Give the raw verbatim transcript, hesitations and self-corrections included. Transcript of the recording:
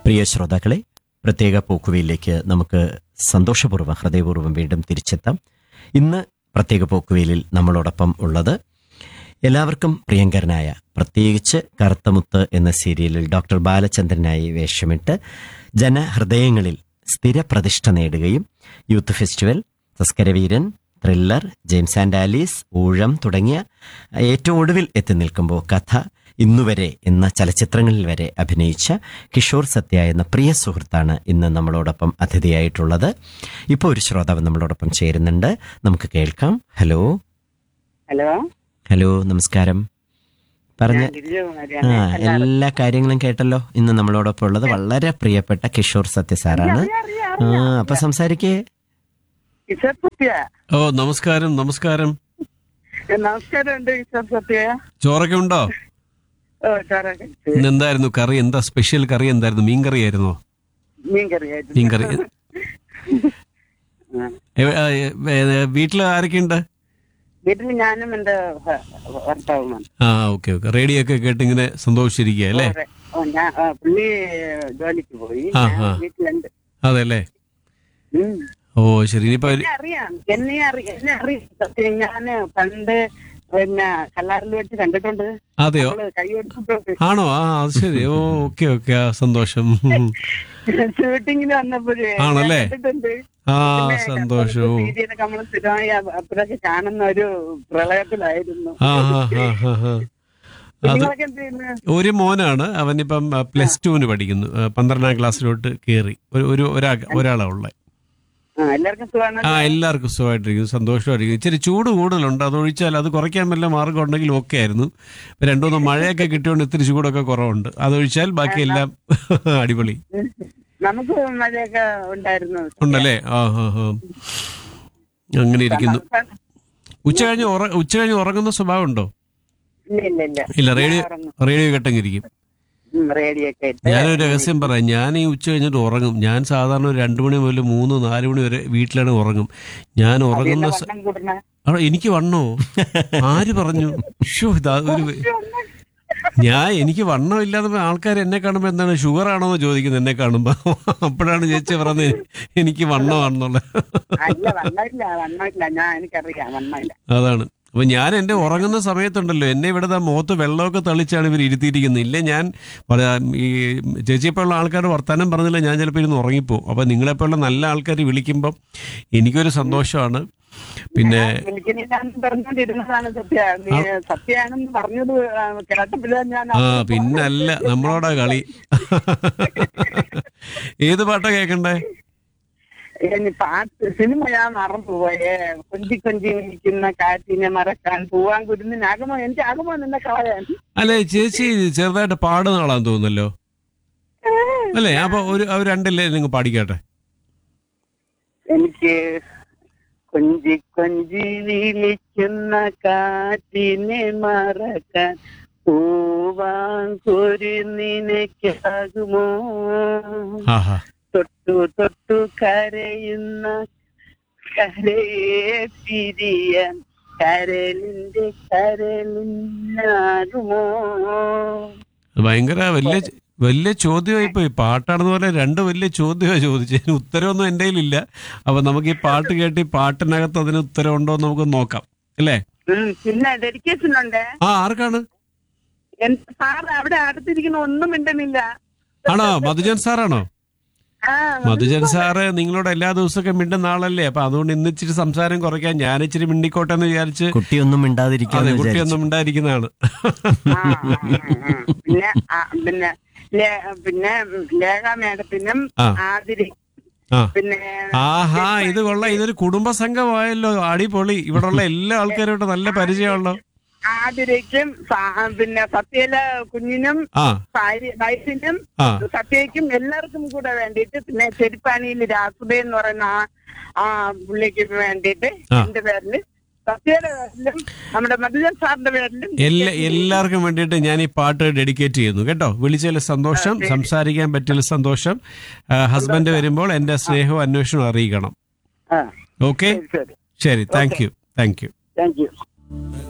പ്രിയ ശ്രോതാക്കളെ, പ്രത്യേക പോക്കുവയിലേക്ക് നമുക്ക് സന്തോഷപൂർവ്വം ഹൃദയപൂർവ്വം വീണ്ടും തിരിച്ചെത്താം. ഇന്ന് പ്രത്യേക പോക്കുവയിലിൽ നമ്മളോടൊപ്പം ഉള്ളത് എല്ലാവർക്കും പ്രിയങ്കരനായ, പ്രത്യേകിച്ച് കറുത്തമുത്ത് എന്ന സീരിയലിൽ ഡോക്ടർ ബാലചന്ദ്രനായി വേഷമിട്ട് ജനഹൃദയങ്ങളിൽ സ്ഥിരപ്രതിഷ്ഠ നേടുകയും youth festival, തസ്കരവീരൻ, thriller, James and Alice, ഊഴം തുടങ്ങിയ ഏറ്റവും ഒടുവിൽ എത്തി നിൽക്കുമ്പോൾ കഥ ഇന്നുവരെ എന്ന ചലച്ചിത്രങ്ങളിൽ വരെ അഭിനയിച്ച കിഷോർ സത്യ എന്ന പ്രിയ സുഹൃത്താണ് ഇന്ന് നമ്മളോടൊപ്പം അതിഥിയായിട്ടുള്ളത്. ഇപ്പോൾ ഒരു ശ്രോതാവ് നമ്മളോടൊപ്പം ചേരുന്നുണ്ട്, നമുക്ക് കേൾക്കാം. ഹലോ ഹലോ ഹലോ നമസ്കാരം. പറഞ്ഞ ആ എല്ലാ കാര്യങ്ങളും കേട്ടല്ലോ. ഇന്ന് നമ്മളോടൊപ്പം ഉള്ളത് വളരെ പ്രിയപ്പെട്ട കിഷോർ സത്യ സാറാണ്. ആ അപ്പൊ സംസാരിക്കേ. ഓ നമസ്കാരം. നമസ്കാരം. നമസ്കാരം. ചോറൊക്കെ ഉണ്ടോ? എന്തായിരുന്നു കറി? എന്താ സ്പെഷ്യൽ കറി? എന്തായിരുന്നു? മീൻ കറി ആയിരുന്നോ? മീൻ കറി. വീട്ടില് ആരൊക്കെ ഉണ്ട്? വീട്ടിൽ ഞാനും എന്റെ ഭർത്താവുമാണ്. ആ ഓക്കെ ഓക്കെ. റേഡിയോ ഒക്കെ കേട്ട് ഇങ്ങനെ സന്തോഷിച്ചിരിക്കുക അല്ലേ? പുള്ളി ജോലിക്ക് പോയി, വീട്ടിലുണ്ട്. അതെ അല്ലേ? ഓ ശരി. ഇനിയിപ്പോ അറിയാം, എന്നെ അറിയാം, എന്നെ അറിയാം. ഞാന് പണ്ട് പിന്നെ കല്ലാറിൽ വെച്ച് കണ്ടിട്ടുണ്ട്. അതെയോ? കൈ കൊടുത്തിട്ടുണ്ട്. ആണോ? ആ അത് ശരി. ഓ ഓക്കെ ഓക്കെ. ആ സന്തോഷം. ഷൂട്ടിങ്ങിന് വന്നപ്പോഴേ ആണല്ലേ? കണ്ടിട്ടുണ്ട്. ആ സന്തോഷം. സീരിയലൊക്കെ നമ്മള് സ്ഥിരമായി അപ്പോഴൊക്കെ കാണുന്ന ഒരു പ്രളയത്തിലായിരുന്നു. ആ ഹാ ഹാ ഹാ ഹാ. ഒരു മോനാണ്, അവനിപ്പം പ്ലസ് ടുവിന് പഠിക്കുന്നു. പന്ത്രണ്ടാം ക്ലാസ്സിലോട്ട് കയറി. ഒരു ഒരാ ഒരാളാ ഉള്ളത്. ആ എല്ലാവർക്കും സുഖമായിട്ടിരിക്കുന്നു, സന്തോഷമായിട്ടിരിക്കുന്നു. ഇച്ചിരി ചൂട് കൂടുതലുണ്ട്, അതൊഴിച്ചാൽ അത് കുറയ്ക്കാൻ വല്ല മാർഗം ഉണ്ടെങ്കിൽ ഓക്കെ ആയിരുന്നു. രണ്ടുമൂന്ന് മഴയൊക്കെ കിട്ടിയോണ്ട് ഇത്തിരി ചൂടൊക്കെ കുറവുണ്ട്. അതൊഴിച്ചാൽ ബാക്കി എല്ലാം അടിപൊളി. നമുക്ക് മഴയൊക്കെ ഉണ്ടായിരുന്നു. ഉണ്ടല്ലേ? ആ ഹാ ഹാ. അങ്ങനെ ഇരിക്കുന്നു. ഉച്ച കഴിഞ്ഞ് ഉച്ച കഴിഞ്ഞ് ഉറങ്ങുന്ന സ്വഭാവം ഉണ്ടോ? ഇല്ല. Radio radio കേട്ടെങ്കിരിക്കും. ഞാനൊരു രഹസ്യം പറയാം. ഞാൻ ഈ ഉച്ച കഴിഞ്ഞിട്ട് ഉറങ്ങും. ഞാൻ സാധാരണ ഒരു രണ്ടു മണി മുതൽ മൂന്ന് നാല് മണി വരെ വീട്ടിലാണ് ഉറങ്ങും. ഞാൻ ഉറങ്ങുന്ന എനിക്ക് വണ്ണോ? ആര് പറഞ്ഞു? ഒരു ഞാൻ എനിക്ക് വണ്ണം ഇല്ലാതെ ആൾക്കാർ എന്നെ കാണുമ്പോ എന്താണ് ഷുഗർ ആണോ എന്ന് ചോദിക്കുന്നത് എന്നെ കാണുമ്പോ. അപ്പോഴാണ് ചേച്ചി പറഞ്ഞത് എനിക്ക് വണ്ണമാണെന്നുള്ള. അതാണ്. അപ്പൊ ഞാൻ എന്റെ ഉറങ്ങുന്ന സമയത്തുണ്ടല്ലോ, എന്നെ ഇവിടെ മുഖത്ത് വെള്ളമൊക്കെ തളിച്ചാണ് ഇവർ ഇരുത്തിയിരിക്കുന്നത്. ഇല്ലേ ഞാൻ ഈ ചേച്ചിയെപ്പോഴുള്ള ആൾക്കാരുടെ വർത്താനം പറഞ്ഞില്ല, ഞാൻ ചിലപ്പോൾ ഇരുന്ന് ഉറങ്ങിപ്പോവും. അപ്പൊ നിങ്ങളെപ്പോലുള്ള നല്ല ആൾക്കാർ വിളിക്കുമ്പം എനിക്കൊരു സന്തോഷമാണ്. പിന്നെ ആ പിന്നല്ല, നമ്മളോടാ കളി. ഏത് പാട്ടാ കേക്കണ്ടേ? പാട്ട് സിനിമ ഞാൻ മറന്നുപോയേ. കൊഞ്ചി കൊഞ്ചി വിളിക്കുന്ന കാറ്റിനെ മറക്കാൻ പോവാൻ കുരുന്നിനാകുമോ എനിക്ക് ആകുമോ നിന്നെ കളയാൻ. അല്ലെ ചേച്ചി ചെറുതായിട്ട് പാടുന്ന ആളാന്ന് തോന്നുന്നല്ലോ അല്ലേ? അപ്പൊ ഒരു രണ്ടല്ലേ നിങ്ങൾ പാടിക്കാട്ടെ. എനിക്ക് കൊഞ്ചി കൊഞ്ചി വിളിക്കുന്ന കാറ്റിനെ മറക്കാൻ പോവാൻ കുരുന്നിനേക്കാകുമോ, തൊട്ടു തൊട്ടു കരയുന്ന കരയെ പിരിയാൻ കരലിന്റെ കരലിനാകുമോ. ഭയങ്കര വലിയ വലിയ ചോദ്യമായി പോയി. പാട്ടാണെന്ന് പറഞ്ഞാൽ രണ്ട് വലിയ ചോദ്യമാണ് ചോദിച്ചതിന് ഉത്തരവൊന്നും എൻ്റെ കയ്യിലില്ല. അപ്പൊ നമുക്ക് ഈ പാട്ട് കേട്ട് ഈ പാട്ടിനകത്ത് അതിന് ഉത്തരം ഉണ്ടോ എന്ന് നമുക്ക് നോക്കാം അല്ലേ? പിന്നെ ഡെഡിക്കേഷൻ ഉണ്ട്. ആ ആർക്കാണ്? സാർ അവിടെ അടുത്തിരിക്കുന്ന ഒന്നും മിണ്ടുന്നില്ല. ആണോ? മധുജൻ സാറാണോ? മധുജൻ സാറ് നിങ്ങളോട് എല്ലാ ദിവസമൊക്കെ മിണ്ടുന്ന ആളല്ലേ? അപ്പൊ അതുകൊണ്ട് ഇന്ന് ഇച്ചിരി സംസാരം കുറയ്ക്കാൻ ഞാൻ ഇച്ചിരി മിണ്ടിക്കോട്ടെ എന്ന് വിചാരിച്ച്. കുട്ടിയൊന്നും മിണ്ടാതിരിക്കാതെ കുട്ടിയൊന്നും മിണ്ടാതിരിക്കുന്നതാണ്. പിന്നെ പിന്നെ പിന്നെ ലേഖ മേഡത്തിനും ആതിരി. പിന്നെ ആഹാ ഇത് കൊള്ളാം. ഇതൊരു കുടുംബ സംഘമായല്ലോ. അടിപൊളി. ഇവിടെ ഉള്ള എല്ലാ ആൾക്കാരോട്ട് നല്ല പരിചയമാണല്ലോ. ആതിരയ്ക്കും പിന്നെ സത്യയില കുഞ്ഞിനും വയസ്സിനും സത്യയ്ക്കും എല്ലാവർക്കും കൂടെ വേണ്ടിയിട്ട്, പിന്നെ ചെരുപ്പാണിയിൽ രാസുബ എന്ന് പറയുന്ന ആ പുള്ളിക്ക് വേണ്ടിയിട്ട് എന്റെ പേരില്, സത്യയുടെ പേരിലും നമ്മുടെ മധുജൻ സാറിന്റെ പേരിലും എല്ലാവർക്കും വേണ്ടിയിട്ട് ഞാൻ ഈ പാട്ട് ഡെഡിക്കേറ്റ് ചെയ്യുന്നു കേട്ടോ. വിളിച്ചതിൽ സന്തോഷം, സംസാരിക്കാൻ പറ്റിയ സന്തോഷം. ഹസ്ബൻഡ് വരുമ്പോൾ എന്റെ സ്നേഹവും അന്വേഷണവും അറിയിക്കണം. ഓക്കെ ശരി. Thank you thank you thank you.